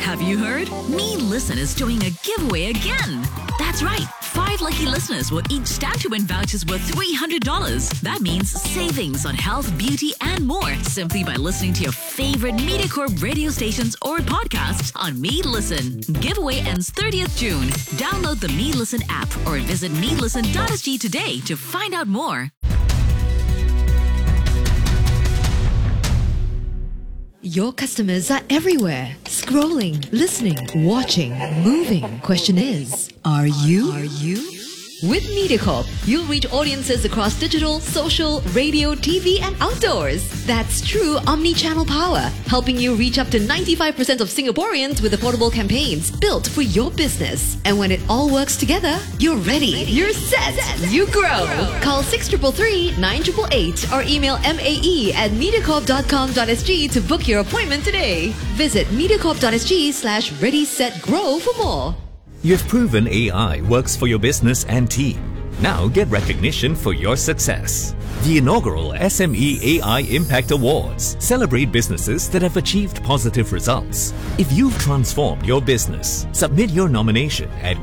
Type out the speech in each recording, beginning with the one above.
Have you heard? Me Listen is doing a giveaway again. That's right. 5 lucky listeners will each stand to win vouchers worth $300. That means savings on health, beauty, and more simply by listening to your favorite MediaCorp radio stations or podcasts on Me Listen. Giveaway ends 30th June. Download the Me Listen app or visit melisten.sg today to find out more. Your customers are everywhere. Scrolling, listening, watching, moving. Question is, are you? With MediaCorp, you'll reach audiences across digital, social, radio, TV, and outdoors. That's true omni-channel power, helping you reach up to 95% of Singaporeans with affordable campaigns built for your business. And when it all works together, you're ready. You're set. You grow. Call 6333 9888 or email mae@mediacorp.com.sg to book your appointment today. Visit mediacorp.sg/ready-set-grow for more. You've proven AI works for your business and team. Now get recognition for your success. The inaugural SME AI Impact Awards celebrate businesses that have achieved positive results. If you've transformed your business, submit your nomination at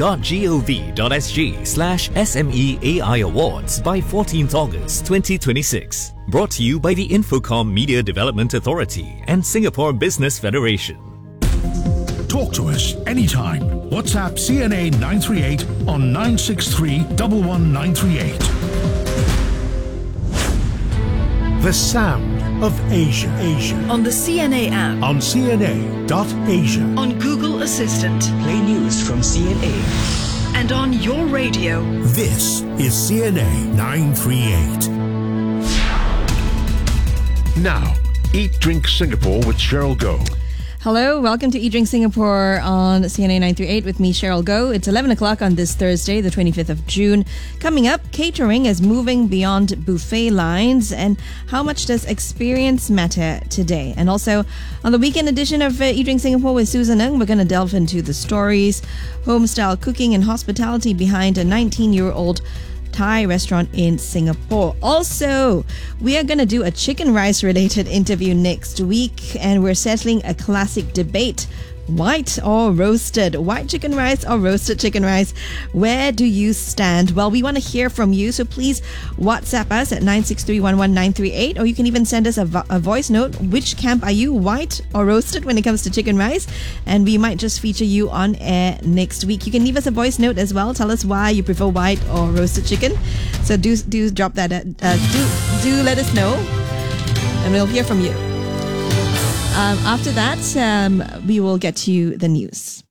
go.gov.sg/SME AI Awards by 14th August 2026. Brought to you by the Infocom Media Development Authority and Singapore Business Federation. Talk to us anytime. WhatsApp CNA 938 on 963 11938. The sound of Asia. On the CNA app. On CNA.Asia. On Google Assistant. Play news from CNA. And on your radio. This is CNA 938. Now, Eat Drink Singapore with Cheryl Goh. Hello, welcome to Eat Drink Singapore on CNA 938 with me, Cheryl Goh. It's 11 o'clock on this Thursday, the 25th of June. Coming up, catering is moving beyond buffet lines, and how much does experience matter today? And also, on the weekend edition of Eat Drink Singapore with Susan Ng, we're going to delve into the stories, home-style cooking and hospitality behind a 19-year-old Thai restaurant in Singapore. Also, we are going to do a chicken rice related interview next week, and we're settling a classic debate. White or roasted? White chicken rice or roasted chicken rice? Where do you stand? Well, we want to hear from you, so please WhatsApp us at 963-11938, or you can even send us a voice note. Which camp are you, white or roasted, when it comes to chicken rice? And we might just feature you on air next week. You can leave us a voice note as well. Tell us why you prefer white or roasted chicken. So do drop that. Do let us know, and we'll hear from you. After that, we will get to you the news.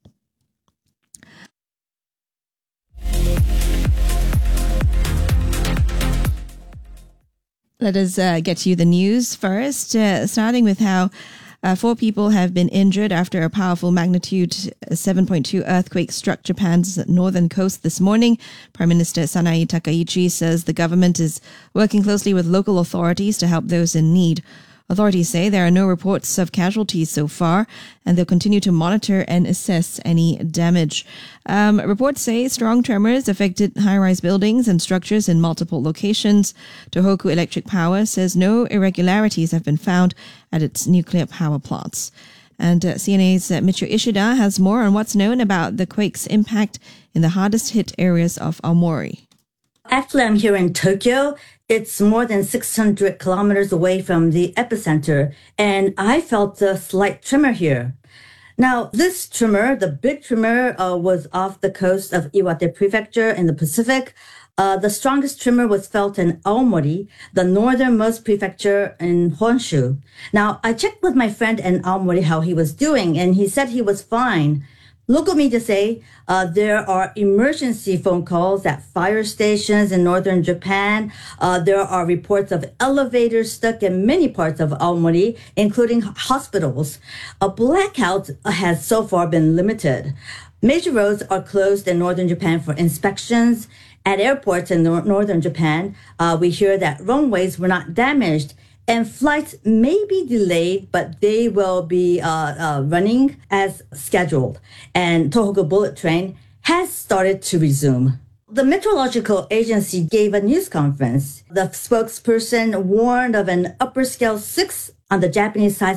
Let us get to you the news first, starting with how 4 people have been injured after a powerful magnitude 7.2 earthquake struck Japan's northern coast this morning. Prime Minister Sanae Takaichi says the government is working closely with local authorities to help those in need. Authorities say there are no reports of casualties so far, and they'll continue to monitor and assess any damage. Reports say strong tremors affected high-rise buildings and structures in multiple locations. Tohoku Electric Power says no irregularities have been found at its nuclear power plants. And CNA's Michio Ishida has more on what's known about the quake's impact in the hardest-hit areas of Aomori. Actually, I'm here in Tokyo. It's more than 600 kilometers away from the epicenter, and I felt a slight tremor here. Now, this tremor, the big tremor, was off the coast of Iwate Prefecture in the Pacific. The strongest tremor was felt in Aomori, the northernmost prefecture in Honshu. Now, I checked with my friend in Aomori how he was doing, and he said he was fine. Local media say there are emergency phone calls at fire stations in northern Japan. There are reports of elevators stuck in many parts of Aomori, including hospitals. A blackout has so far been limited. Major roads are closed in northern Japan for inspections. At airports in northern Japan, we hear that runways were not damaged. And flights may be delayed, but they will be running as scheduled. And Tohoku Bullet Train has started to resume. The Meteorological Agency gave a news conference. The spokesperson warned of an upper scale 6 on the Japanese side